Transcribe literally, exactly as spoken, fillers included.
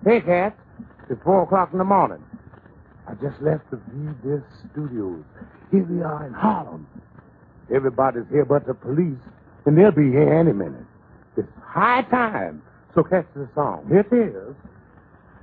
Hey, Cat. It's four o'clock in the morning. I just left the V-Disc Studios. Here we are in Harlem. Everybody's here but the police, and they'll be here any minute. It's high time. So catch the song. Here it is.